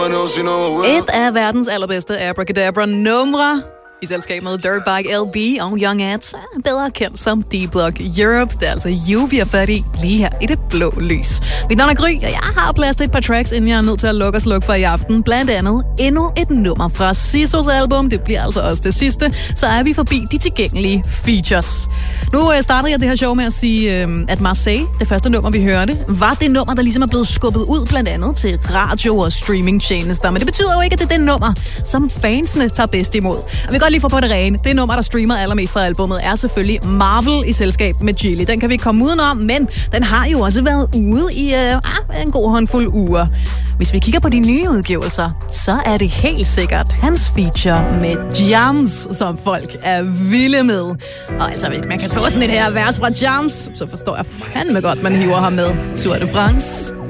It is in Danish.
Et af verdens allerbedste Abracadabra-numre i selskab med Dirtbag LB og Young Ads, bedre kendt som D-Block Europe. Det er altså You, vi har fat i lige her i det blå lys. Mit navn er Gry, og jeg har plads til et par tracks, inden jeg er nødt til at lukke og slukke for i aften. Blandt andet endnu et nummer fra Sisos album. Det bliver altså også det sidste. Så er vi forbi de tilgængelige features. Nu starter jeg det her show med at sige, at Marseille, det første nummer, vi hørte, var det nummer, der ligesom er blevet skubbet ud blandt andet til radio- og streamingtjenester. Men det betyder jo ikke, at det er det nummer, som fansene tager bedst imod. Og vi kan lige få på det rene. Det nummer, der streamer allermest fra albumet, er selvfølgelig Marvel i selskab med Chili. Den kan vi ikke komme udenom, men den har jo også været ude i en god håndfuld uger. Hvis vi kigger på de nye udgivelser, så er det helt sikkert hans feature med Jams, som folk er vilde med. Og altså, hvis man kan få sådan et her vers fra Jams, så forstår jeg fandme godt, man hiver ham med Tour de France.